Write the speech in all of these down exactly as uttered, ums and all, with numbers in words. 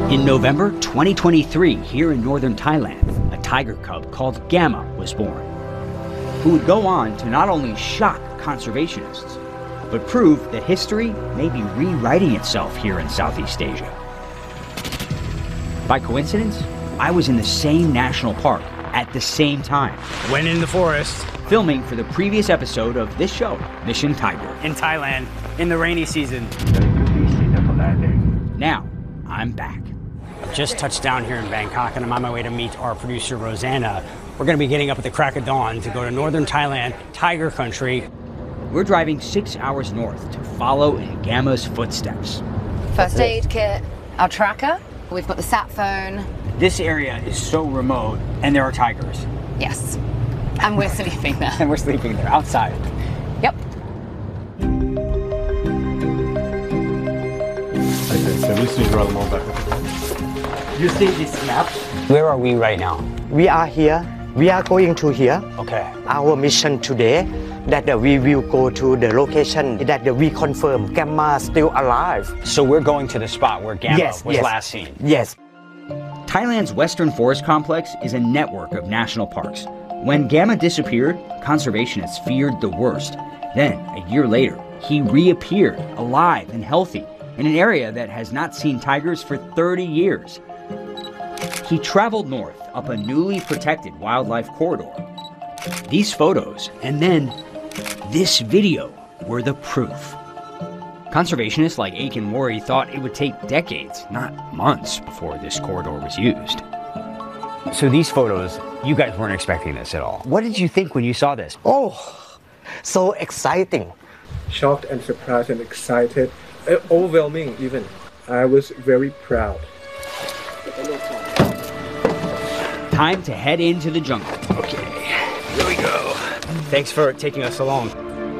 In November twenty twenty-three, here in northern Thailand, a tiger cub called Gamma was born, who would go on to not only shock conservationists, but prove that history may be rewriting itself here in Southeast Asia. By coincidence, I was in the same national park at the same time. Went in the forest. Filming for the previous episode of this show, Mission Tiger. In Thailand, in the rainy season. Now, I'm back. I've just touched down here in Bangkok and I'm on my way to meet our producer, Rosanna. We're going to be getting up at the crack of dawn to go to northern Thailand, tiger country. We're driving six hours north to follow in Gamma's footsteps. First aid kit, our tracker, we've got the sat phone. This area is so remote and there are tigers. Yes, and we're sleeping there. And we're sleeping there, outside. Yep. You see this map? Where are we right now? We are here. We are going to here. Okay. Our mission today that uh, we will go to the location that uh, we confirm Gamma still alive. So we're going to the spot where Gamma yes, was yes. last seen. Yes. Thailand's Western Forest Complex is a network of national parks. When Gamma disappeared, conservationists feared the worst. Then, a year later, he reappeared, alive and healthy, in an area that has not seen tigers for thirty years. He traveled north up a newly protected wildlife corridor. These photos, and then this video, were the proof. Conservationists like Aiken Worry thought it would take decades, not months, before this corridor was used. So these photos, you guys weren't expecting this at all. What did you think when you saw this? Oh, so exciting. Shocked and surprised and excited, uh, overwhelming even. I was very proud. Time to head into the jungle. Okay, here we go. Thanks for taking us along.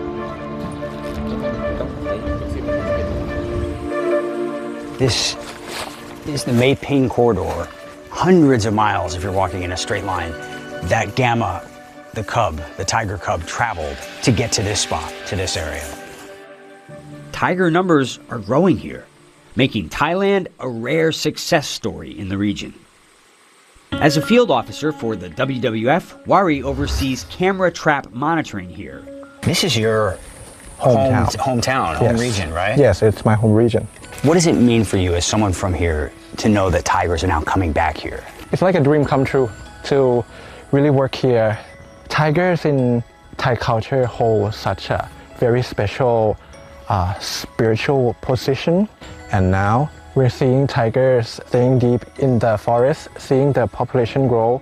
This is the Mae Ping corridor. Hundreds of miles if you're walking in a straight line. That Gamma, the cub, the tiger cub, traveled to get to this spot, to this area. Tiger numbers are growing here, making Thailand a rare success story in the region. As a field officer for the W W F, Wari oversees camera trap monitoring here. This is your hometown, home, hometown, yes. home region, right? Yes, it's my home region. What does it mean for you as someone from here to know that tigers are now coming back here? It's like a dream come true to really work here. Tigers in Thai culture hold such a very special uh, spiritual position, and now we're seeing tigers staying deep in the forest, seeing the population grow.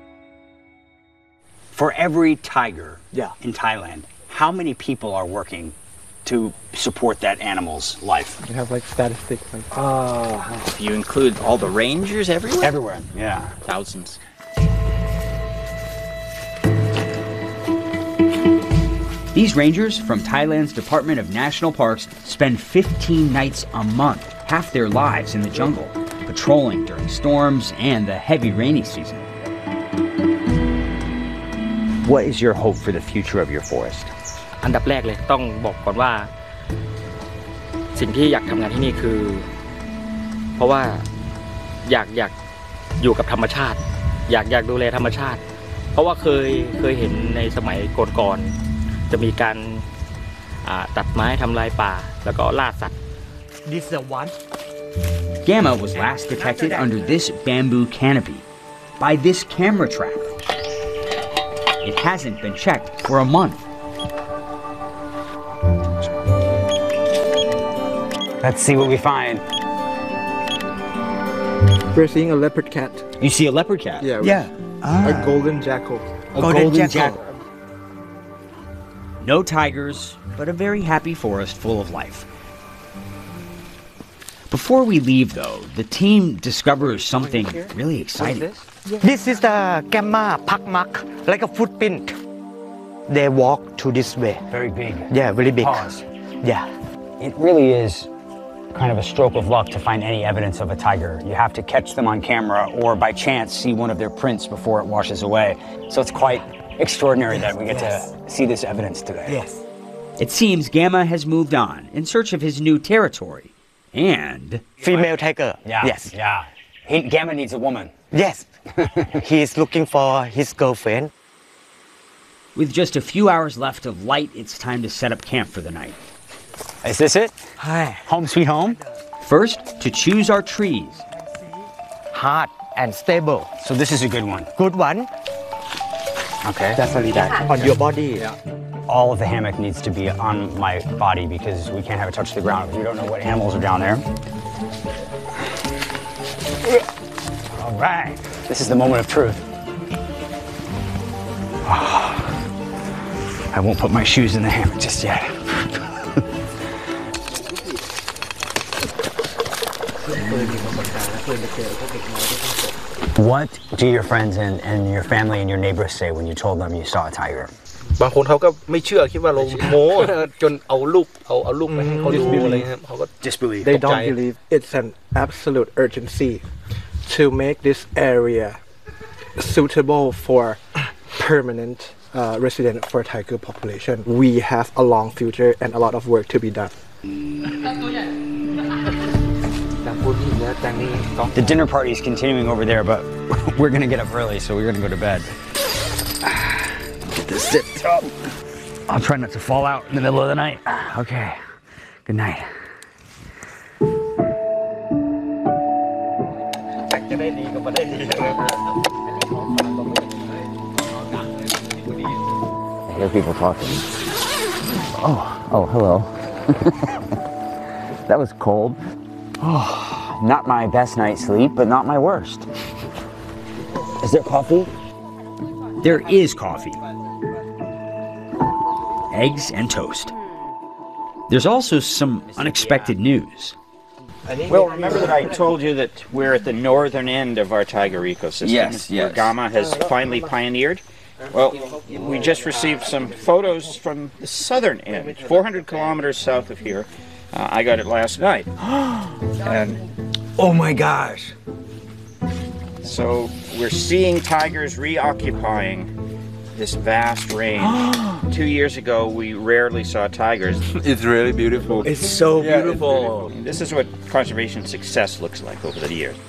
For every tiger yeah. in Thailand, how many people are working to support that animal's life? We have like statistics. Like, uh, if you include all the rangers everywhere? Everywhere, yeah. Thousands. These rangers from Thailand's Department of National Parks spend fifteen nights a month, half their lives in the jungle, patrolling during storms and the heavy rainy season. What is your hope for the future of your forest? อันดับแรกเลยต้องบอกก่อนว่าสิ่งที่อยากทำงานที่นี่คือเพราะว่าอยากอยากอยู่กับธรรมชาติอยากอยากดูแลธรรมชาติเพราะว่าเคยเคยเห็นในสมัยก่อนๆจะมีการตัดไม้ทำลายป่าแล้วก็ล่าสัตว์ This is the one. Gamma was last detected under this bamboo canopy by this camera trap. It hasn't been checked for a month. Let's see what we find. We're seeing a leopard cat. You see a leopard cat? Yeah. Yeah. Ah. A golden jackal. A Golden golden, jackal. jackal. No tigers, but a very happy forest full of life. Before we leave, though, the team discovers something really exciting. This is the Gamma Pakmak, like a footprint. They walk to this way. Very big. Yeah, really big. Pause. Yeah. It really is kind of a stroke of luck to find any evidence of a tiger. You have to catch them on camera or by chance see one of their prints before it washes away. So it's quite extraordinary yes, that we get yes. to see this evidence today. Yes. It seems Gamma has moved on in search of his new territory and female tiger. Yeah. Yes. Yeah. He, Gamma needs a woman. Yes. He's looking for his girlfriend. with just a few hours left of light, it's time to set up camp for the night. Is this it? Hi. Home sweet home? First, to choose our trees. Hard and stable. So this is a good one. Good one. Okay. Definitely that. On your body. All of the hammock needs to be on my body because we can't have it touch the ground. We don't know what animals are down there. All right. This is the moment of truth. I won't put my shoes in the hammock just yet. What do your friends and, and your family and your neighbors say when you told them you saw a tiger? บางคนเขาก็ไม่เชื่อคิดว่าเราโม้จนเอารูปเอาเอารูปไปให้เขาดูอะไรเงี้ยเขาก็ Disbelief. They don't believe it's an absolute urgency to make this area suitable for permanent uh, resident for tiger population. We have a long future and a lot of work to be done. The dinner party is continuing over there, but we're gonna get up early, so we're gonna go to bed. Get this sit up. I'll try not to fall out in the middle of the night. Okay. Good night. I hear people talking. Oh, oh, hello. That was cold. Oh, not my best night's sleep, but not my worst. Is there coffee? There is coffee. Eggs and toast. There's also some unexpected news. Well, remember that I told you that we're at the northern end of our tiger ecosystem, Yes, where yes. Gamma has finally pioneered. Well, we just received some photos from the southern end, four hundred kilometers south of here. Uh, I got it last night. And Oh my gosh. so we're seeing tigers reoccupying this vast range. Two years ago, we rarely saw tigers. It's really beautiful. It's so beautiful. This is what conservation success looks like over the years.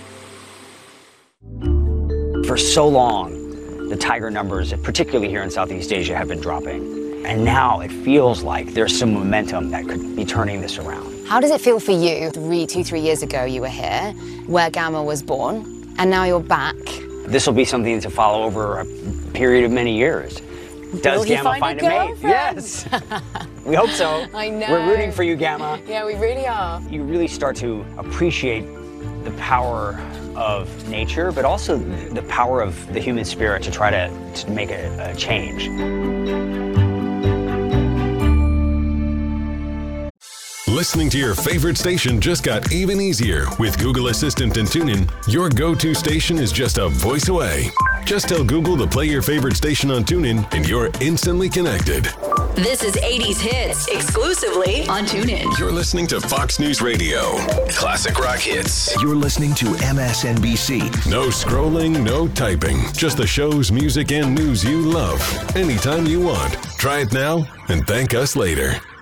For so long, the tiger numbers, particularly here in Southeast Asia, have been dropping. And now it feels like there's some momentum that could be turning this around. How does it feel for you? Three, two, three years ago you were here, where Gamma was born, and now you're back. This will be something to follow over a period of many years. Does Will he Gamma find find a a mate? girlfriend? Yes. We hope so. I know. We're rooting for you, Gamma. Yeah, we really are. You really start to appreciate the power of nature, but also the power of the human spirit to try to, to make a, a change. Listening to your favorite station just got even easier. With Google Assistant and TuneIn, your go-to station is just a voice away. Just tell Google to play your favorite station on TuneIn and you're instantly connected. This is eighties Hits, exclusively on TuneIn. You're listening to Fox News Radio. Classic rock hits. You're listening to M S N B C. No scrolling, no typing. Just the shows, music, and news you love. Anytime you want. Try it now and thank us later.